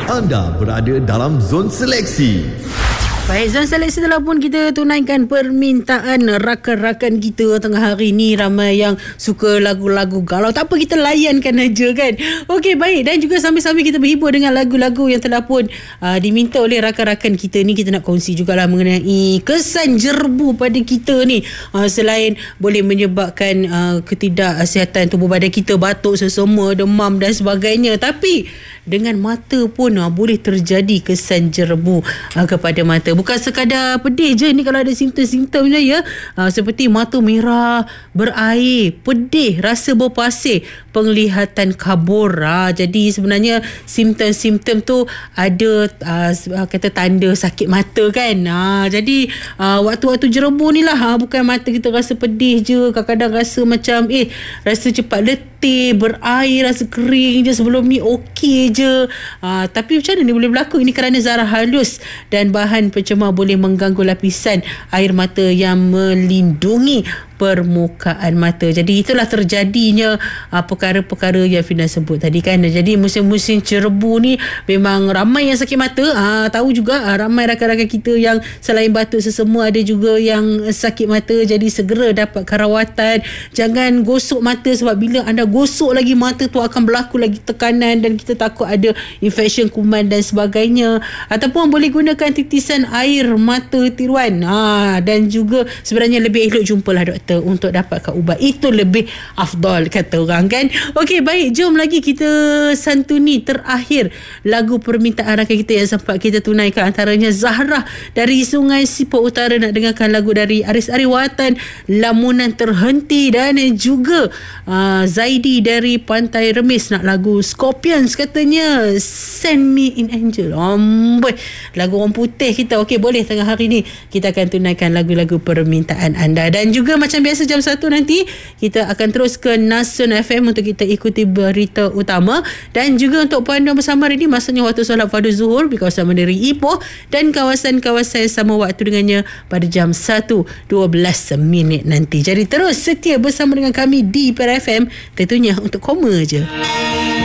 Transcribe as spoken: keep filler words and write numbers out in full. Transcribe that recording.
Anda berada dalam zon seleksi. Baik, zon seleksi telah pun kita tunaikan permintaan rakan-rakan kita tengah hari ni. Ramai yang suka lagu-lagu galau. Tak apa, kita layankan aja kan. Okey, baik. Dan juga sambil-sambil kita berhibur dengan lagu-lagu yang telah pun uh, diminta oleh rakan-rakan kita ni. Kita nak kongsi jugalah mengenai kesan jerbu pada kita ni. Uh, selain boleh menyebabkan uh, ketidaksihatan tubuh badan kita, batuk, sesama, demam dan sebagainya. Tapi dengan mata pun uh, boleh terjadi kesan jerbu uh, kepada mata. Bukan sekadar pedih je ni kalau ada simptom-simptomnya ya. Uh, seperti mata merah, berair, pedih, rasa bau pasir, penglihatan kabur. Uh, jadi sebenarnya simptom-simptom tu ada uh, kata tanda sakit mata kan. Uh, jadi uh, waktu-waktu jerbu ni lah, uh, bukan mata kita rasa pedih je. Kadang-kadang rasa macam eh rasa cepat letih, berair, rasa kering je. Sebelum ni okey je. Uh, tapi macam mana ni boleh berlaku? Ini kerana zarah halus dan bahan pencemar boleh mengganggu lapisan air mata yang melindungi permukaan mata. Jadi itulah terjadinya uh, perkara-perkara yang Fina sebut tadi kan. Jadi musim-musim jerbu ni memang ramai yang sakit mata. Uh, tahu juga uh, ramai rakan-rakan kita yang selain batuk sesemua ada juga yang sakit mata. Jadi segera dapatkan rawatan. Jangan gosok mata, sebab bila anda gosok lagi mata tu akan berlaku lagi tekanan dan kita takut ada infection kuman dan sebagainya. Ataupun boleh gunakan titisan air mata tiruan. Uh, dan juga sebenarnya lebih elok jumpalah doktor untuk dapatkan ubat. Itu lebih afdal kata orang kan. Okey, baik, jom lagi kita santuni terakhir lagu permintaan rakan kita yang sempat kita tunaikan. Antaranya Zahra dari Sungai Siput Utara nak dengarkan lagu dari Aris Ariwatan, Lamunan Terhenti, dan juga uh, Zaidi dari Pantai Remis nak lagu Scorpions katanya Send Me in Angel. Amboi, lagu orang putih kita. Okey, boleh tengah hari ni kita akan tunaikan lagu-lagu permintaan anda. Dan juga macam biasa jam satu nanti kita akan terus ke Nasun F M untuk kita ikuti berita utama. Dan juga untuk panduan bersama hari ini, masanya waktu solat fardu zuhur di kawasan Mandiri Ipoh dan kawasan-kawasan sama waktu dengannya pada jam satu dua belas minit nanti. Jadi terus setia bersama dengan kami di P R F M, tentunya untuk koma je.